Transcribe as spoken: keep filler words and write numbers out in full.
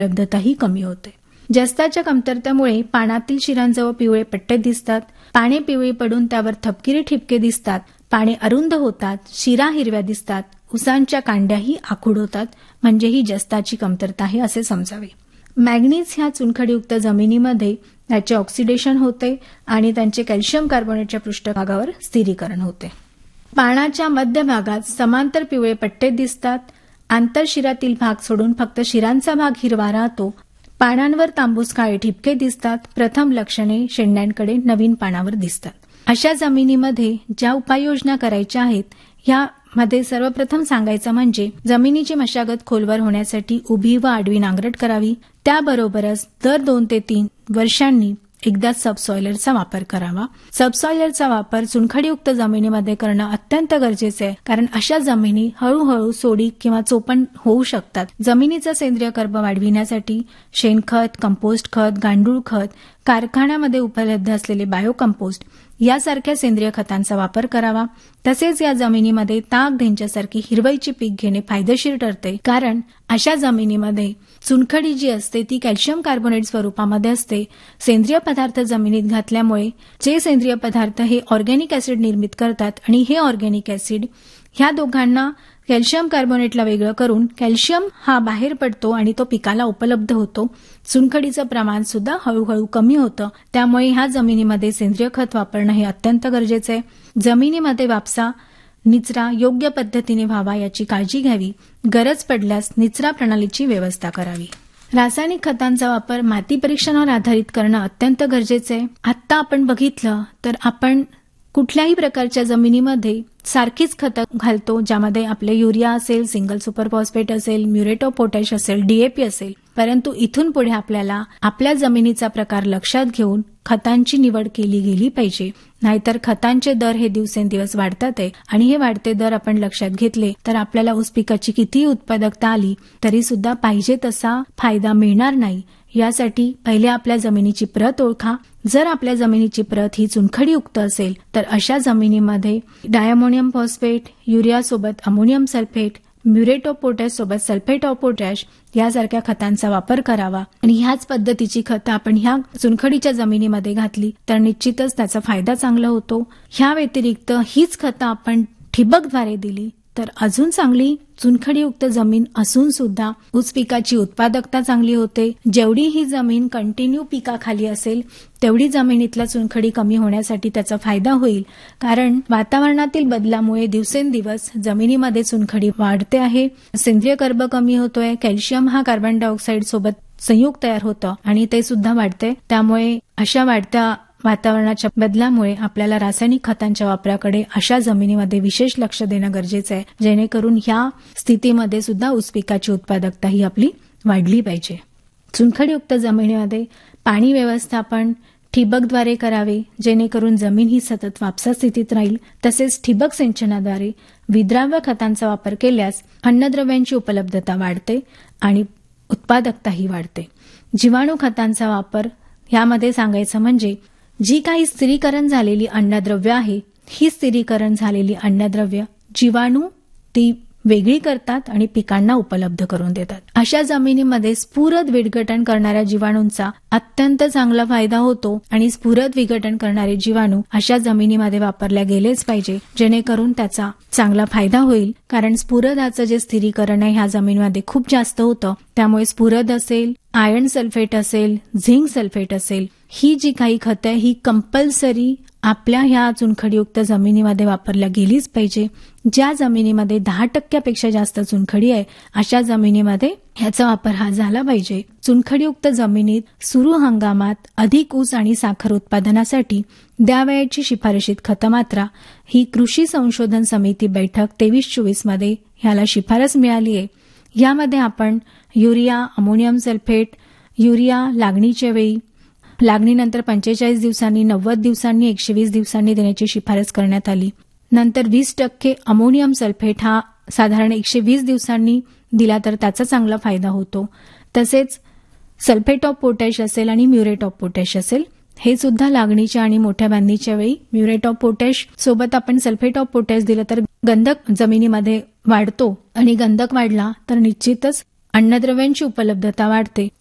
उपलब्धताही कमी होते. जस्ताच्या कमतरतेमुळे पानातील शिरांजवळ पिवळे पट्टे दिसतात, पाने पिवळी पडून त्यावर थपकिरी ठिपके दिसतात, पाने अरुंद होतात, शिरा हिरव्या दिसतात, उसांच्या कांड्याही आखूड होतात, म्हणजे ही जस्ताची कमतरता आहे असे समजावे. मॅग्नीज ह्या चुनखडीयुक्त जमिनीमध्ये त्याचे ऑक्सिडेशन होते आणि त्यांचे कॅल्शियम कार्बोनेटच्या पृष्ठभागावर स्थिरीकरण होते. पानाच्या मध्यभागात समांतर पिवळे पट्टे दिसतात. आंतरशिरातील भाग सोडून फक्त शिरांचा भाग हिरवा राहतो. पानांवर तांबूस काळे ठिपके दिसतात. प्रथम लक्षणे शेंड्यांकडे नवीन पानावर दिसतात. अशा जमिनीमध्ये ज्या उपाययोजना करायच्या आहेत ह्यामध्ये सर्वप्रथम सांगायचं म्हणजे जमिनीची मशागत खोलवर होण्यासाठी उभी व आडवी नांगरट करावी. त्याबरोबरच दर दोन ते तीन वर्षांनी एकदा सबसॉयलरचा वापर करावा. सबसॉयलरचा वापर चुनखडीयुक्त जमिनीमध्ये करणं अत्यंत गरजेचे आहे, कारण अशा जमिनी हळूहळू सोडी किंवा चोपण होऊ शकतात. जमिनीचा सेंद्रिय कर्ब वाढविण्यासाठी शेणखत, कंपोस्ट खत, गांडूळ खत, कारखान्यामध्ये उपलब्ध असलेले बायोकंपोस्ट यासारख्या सेंद्रिय खतांचा वापर करावा. तसेच या जमिनीमध्ये ताक, धेंच्यासारखी हिरवळीची पीक घेणे फायदेशीर ठरते, कारण अशा जमिनीमध्ये चुनखडी जी असते ती कॅल्शियम कार्बोनेट स्वरूपामध्ये असते. सेंद्रिय पदार्थ जमिनीत घातल्यामुळे जे सेंद्रिय पदार्थ हे ऑर्गॅनिक ऍसिड निर्मित करतात आणि हे ऑर्गॅनिक ऍसिड ह्या दोघांना कॅल्शियम कार्बोनेटला वेगळं करून कॅल्शियम हा बाहेर पडतो आणि तो पिकाला उपलब्ध होतो. चुनखडीचं प्रमाण सुद्धा हळूहळू कमी होतं. त्यामुळे ह्या जमिनीमध्ये सेंद्रिय खत वापरणं हे अत्यंत गरजेचं आहे. जमिनीमध्ये वापसा निचरा योग्य पद्धतीने व्हावा याची काळजी घ्यावी. गरज पडल्यास निचरा प्रणालीची व्यवस्था करावी. रासायनिक खतांचा वापर माती परीक्षणावर आधारित करणं अत्यंत गरजेचं आहे. आत्ता आपण बघितलं तर आपण कुठल्याही प्रकारच्या जमिनीमध्ये सारखीच खतं घालतो, ज्यामध्ये आपले युरिया असेल, सिंगल सुपर फॉस्फेट असेल, म्युरेट ऑफ पोटॅश असेल, डीएपी असेल. परंतु इथून पुढे आपल्याला आपल्या जमिनीचा प्रकार लक्षात घेऊन खतांची निवड केली गेली पाहिजे. नाहीतर खतांचे दर हे दिवसेंदिवस वाढतात आहे आणि हे वाढते दर आपण लक्षात घेतले तर आपल्याला ऊस पिकाची कितीही उत्पादकता आली तरी सुद्धा पाहिजे तसा फायदा मिळणार नाही. यासाठी पहिले आपल्या जमिनीची प्रत ओळखा. जर आपल्या जमिनीची प्रत ही चुनखडीयुक्त असेल तर अशा जमिनीमध्ये डायअमोनियम फॉस्फेट, युरियासोबत ammonium sulphate, muriate of potash सोबत सल्फेट ऑफ पोटॅश यासारख्या खतांचा वापर करावा. आणि ह्याच पद्धतीची खतं आपण ह्या चुनखडीच्या जमिनीमध्ये घातली तर निश्चितच त्याचा फायदा चांगला होतो. ह्या व्यतिरिक्त हीच खतं आपण ठिबकद्वारे दिली तर अजून चांगली चुनखडीयुक्त जमीन असून सुद्धा ऊस पिकाची उत्पादकता चांगली होते. जेवढी ही जमीन कंटिन्यू पिकाखाली असेल तेवढी जमिनीतला चुनखडी कमी होण्यासाठी त्याचा फायदा होईल, कारण वातावरणातील बदलामुळे दिवसेंदिवस जमिनीमध्ये चुनखडी वाढते आहे. सेंद्रिय कर्ब कमी होतोय. कॅल्शियम हा कार्बन डायऑक्साईड सोबत संयुग तयार होतं आणि ते सुद्धा वाढते. त्यामुळे अशा वाढत्या वातावरणाच्या बदलामुळे आपल्याला रासायनिक खतांच्या वापराकडे अशा जमिनीमध्ये विशेष लक्ष देणं गरजेचं आहे, जेणेकरून ह्या स्थितीमध्ये सुद्धा ऊस पिकाची उत्पादकता ही आपली वाढली पाहिजे. चुनखडीयुक्त जमिनीमध्ये पाणी व्यवस्थापन ठिबकद्वारे करावे, जेणेकरून जमीन ही सतत वापसा स्थितीत राहील. तसेच ठिबक सिंचनाद्वारे विद्राव्य खतांचा वापर केल्यास अन्नद्रव्यांची उपलब्धता वाढते आणि उत्पादकताही वाढते. जीवाणू खतांचा वापर यामध्ये सांगायचं म्हणजे जी काही स्थिरीकरण झालेली अन्नद्रव्य आहे ही स्थिरीकरण झालेली अन्नद्रव्य जीवाणू ती वेगळी करतात आणि पिकांना उपलब्ध करून देतात. अशा जमिनीमध्ये स्फुरद विघटन करणाऱ्या जीवाणूंचा अत्यंत चांगला फायदा होतो आणि स्फुरद विघटन करणारे जीवाणू अशा जमिनीमध्ये वापरल्या गेलेच पाहिजे, जेणेकरून त्याचा चांगला फायदा होईल. कारण स्फुरदाचं जे स्थिरीकरण आहे ह्या जमिनीमध्ये खूप जास्त होतं. त्यामुळे स्फुरद असेल, आयर्न सल्फेट असेल, झिंक सल्फेट असेल, ही जी काही खतं आहे ही कंपल्सरी आपल्या ह्या चुनखडीयुक्त जमिनीमध्ये वापरल्या गेलीच पाहिजे. ज्या जमिनीमध्ये दहा टक्क्यापेक्षा जास्त चुनखडी आहे अशा जमिनीमध्ये ह्याचा वापर हा झाला पाहिजे. चुनखडीयुक्त जमिनीत सुरू हंगामात अधिक ऊस आणि साखर उत्पादनासाठी द्यावयाची शिफारशीत खतमात्रा ही कृषी संशोधन समिती बैठक तेवीस चोवीस मध्ये ह्याला शिफारस मिळाली आहे. यामध्ये आपण युरिया, अमोनियम सल्फेट, युरिया लागणीच्या वेळी, लागणीनंतर पंचेचाळीस दिवसांनी, नव्वद दिवसांनी, एकशे वीस दिवसांनी देण्याची शिफारस करण्यात आली. नंतर वीस टक्के अमोनियम सल्फेट हा साधारण एकशे वीस दिवसांनी दिला तर त्याचा चांगला फायदा होतो. तसेच सल्फेट ऑफ पोटॅश असेल आणि म्युरेट ऑफ पोटॅश असेल, हे सुद्धा लागणीच्या आणि मोठ्या बांधणीच्या वेळी म्युरेट ऑफ पोटॅश सोबत आपण सल्फेट ऑफ पोटॅश दिलं तर गंधक जमिनीमध्ये वाढतो आणि गंधक वाढला तर निश्चितच अन्नद्रव्यांची उपलब्धता वाढते.